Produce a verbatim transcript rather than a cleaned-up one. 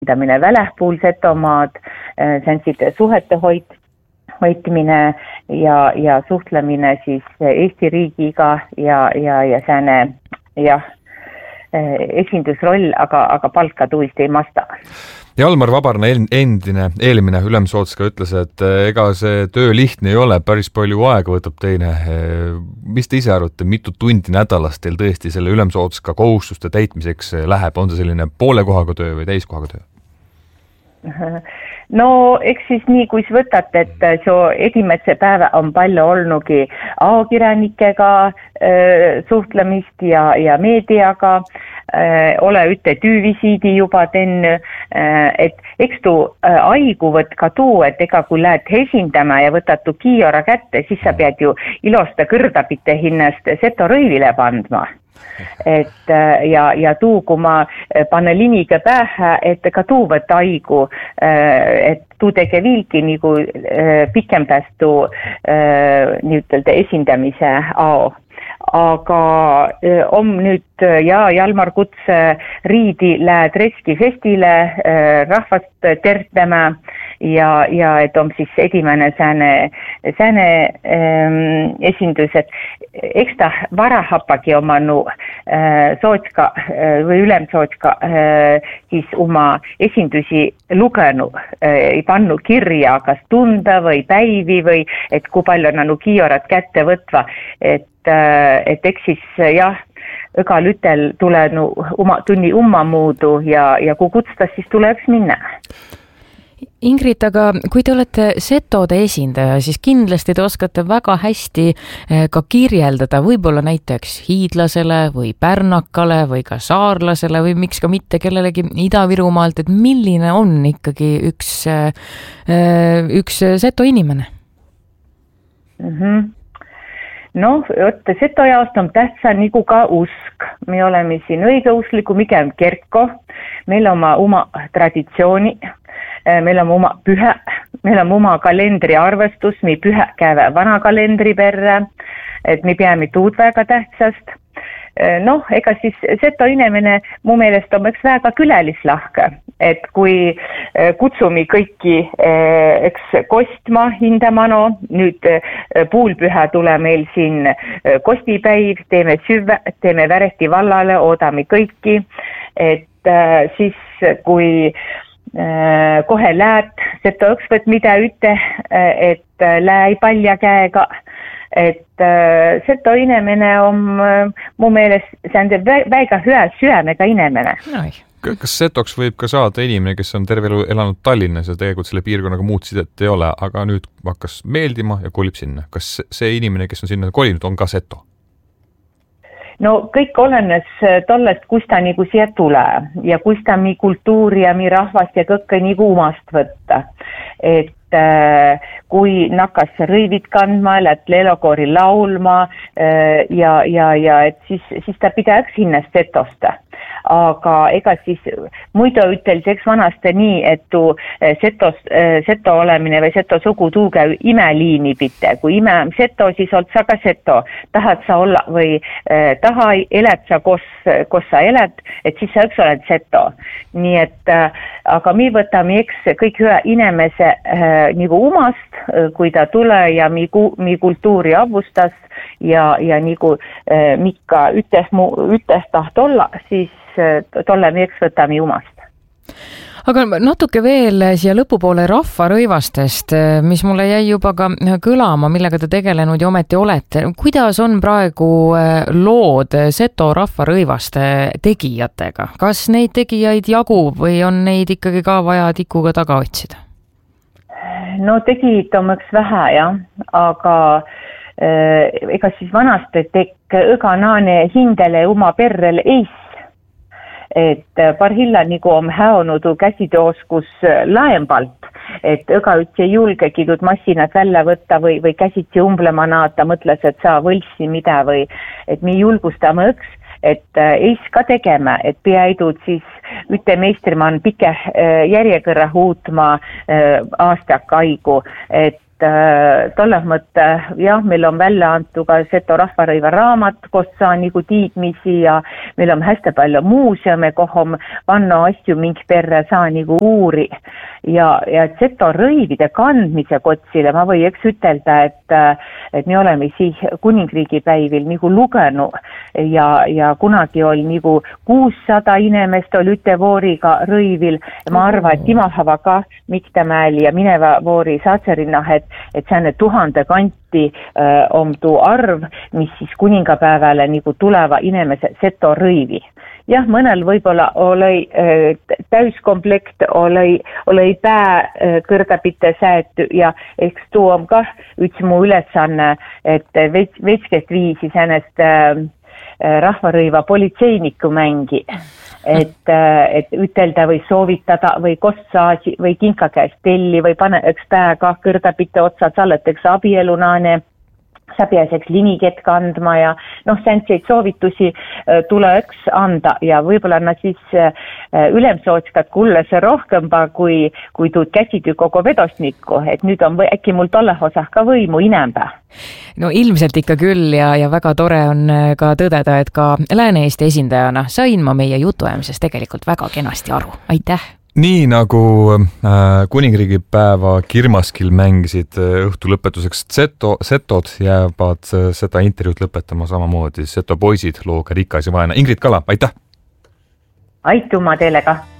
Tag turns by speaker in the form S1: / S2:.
S1: esindamine välähpuul Setomaad, sänside suhete hoid, hoitmine ja, ja suhtlemine siis Eesti riigiga ja, ja, ja sääne, jah, esindusroll, aga, aga palka tuist ei masta.
S2: Jalmar Vabarna endine, eelmine Ülemsootska ütles, et ega see töö lihtne ei ole, päris palju aega võtab teine. Mis te ise arvate, mitu tundi nädalast teil tõesti selle Ülemsootska kohustuste täitmiseks läheb? On see selline poole kohaga töö või täiskohaga töö?
S1: No eks siis nii, kui sa võtat, et see edimetse päeva on palju olnugi ajakirjanikega äh, suhtlemist ja, ja meediaga, äh, ole ütte tüüvisiidi juba tenne, äh, et eks tu äh, aigu võt ka tuu, et ega kui lähed esindama ja võtad tu kiiora kätte, siis sa pead ju ilosta kõrdapite hinnast seto rõivile pandma. Et ja, ja tuu, kui ma panen liniga pähe, et ka tuu võtta aigu, et tuu tege viilki nagu pikem päästu nii-ütelda esindamise ao. Aga on nüüd ja Jalmar Kuts riidi lähed Reski festile rahvast tervtama ja, ja et on siis edimene sääne, sääne ähm, esindus, et eks ta varahappagi oma nu äh, sootska äh, või ülemsootska äh, siis oma esindusi lugenu, äh, ei pannu kirja, kas tunda või päivi või et kui palju nanu kiiorat kätte võtva, et et eks siis jah, ega lütel tule no, uma, tunni umma muudu ja, ja kui kutstas, siis tuleks minna.
S3: Ingrid, aga kui te olete setode esindaja, siis kindlasti te oskate väga hästi ka kirjeldada võib-olla näiteks hiidlasele või pärnakale või ka saarlasele või miks ka mitte kellelegi Ida-Virumaalt, et milline on ikkagi üks, üks seto inimene?
S1: Mhm. No, otta, seto jaost on tähtsä nagu ka usk. Me oleme siin õigeuskliku, mikä on kirkko. Meil on oma, oma traditsiooni, meil on oma pyhä, meil on oma kalendriarvestus, mi pyhä käve vana kalendri perre, et me peame tuud väga tähtsast. Noh, ega siis seto inimene mu meelest on üks väga külelislahke, et kui kutsumi kõiki eks kostma hindamano, nüüd puulpühä tule meil siin kostipäiv, teeme süvä, teeme Väreti vallale, oodame kõiki, et siis kui kohe läät, seto õksvõt mida üte, et läi palja käega, et äh, seto inimene on äh, mu meelest see on väga hüä süämega inimene.
S2: Kas setoks võib ka saada inimene, kes on terve elu elanud Tallinnas ja tegelikult selle piirkonnaga muud sidet ei ole, aga nüüd hakkas meeldima ja kolib sinna? Kas see inimene, kes on sinna kolinud, on ka seto?
S1: No kõik olenes tollest, kus ta nagu siia tule ja kus ta mi kultuuri ja mi rahvast ja kõkke nagu umast võtta. Et kui nakkas rõivit kandma, läht lelokoori laulma ja, ja, ja et siis, siis ta pidaks hinnast setosta. Aga ega siis muidu ütelseks vanasti nii, et tu setos, seto olemine või seto sugu tuu käy imeliini pite. Kui ime on seto, siis olet sa ka seto. Tahad sa olla või eh, taha elad sa, kos, kos sa elad, et siis sa üks oled seto. Nii et, aga mi võtame eks kõik ühe inimese eh, nagu umast, kui ta tule ja mi, mi kultuuri avustas ja, ja nagu eh, mikka üteh, üteh taht olla, siis tolle mieks võtame umast.
S3: Aga natuke veel siia lõpupoole rahvarõivastest, mis mulle jäi juba ka kõlama, millega te tegelenud ja ometi olete. Kuidas on praegu lood seto rahvarõivaste tegijatega? Kas neid tegijaid jagub või on neid ikkagi ka vaja tikuga taga otsida?
S1: No tegijad on üks vähe, jah, aga äh, ega siis vanasti tekk õganaane hindele oma perrele eis, et parhilla nagu on häonud käsitööoskus laempalt, et õga üldse ei julgegi tuud massinat välja võtta või, või käsitsi umblema naata, mõtles, et saa võlsi mida või et me julgustame õks, et eis ka tegema, et peaidud siis üte meistrimaan pike järjekõrra huutma aastak aigu, et äh, tolles mõttes jah, meil on välja antud ka Seto rahvarõiva raamat, kus saa nagu tiidmisi ja meil on hästi palju muuseume, kohom vanno asju mingi perre saa nagu uuri. Ja, ja Seto rõivide kandmise kotsile ma või eks ütelda, et, et me oleme siis kuningriigi päivil nagu lugenu ja, ja kunagi oli nagu kuussada inimest oli üte vooriga rõivil. Ma arvan, et Timahava ka Miktamäel ja mineva voori Saatserina, et, et see tuhande kanti äh, on tuu arv, mis siis kuningapäevale nagu tuleva inimese Seto rõivi. Jah, mõnel võib-olla oli äh, täyskomplekt, oli, oli pää äh, kõrgapite säätty ja eks tuu on ka üks mu ülesanne, et vetskest viisi sänest äh, rahvarõiva politseinikku mängi, et, et ütelda või soovitada või kostsaasi või kinka käest telli või pane üks pää kah kõrgapite otsad saleteks abielunaane, sa peaseks liniket kandma ja noh, sänseid soovitusi tuleks anda ja võib-olla nad siis ülemsootskad kullese rohkempa kui, kui tuud käsityy koko vedosnikku, et nüüd on või, äkki mul tolle osah ka võimu inempä.
S3: No ilmselt ikka küll ja, ja väga tore on ka tõdeda, et ka Lääne-Eesti esindajana sain ma meie jutuajamises tegelikult väga kenasti aru. Aitäh!
S2: Nii nagu äh, kuningriigi päeva Kirmaskil mängisid õhtu lõpetuseks Seto, Setod, jäävad seda intervjuud lõpetama samamoodi Seto poisid looga Rikas ja vaene. Ingrid Kala, aitäh!
S1: Aituma teile ka!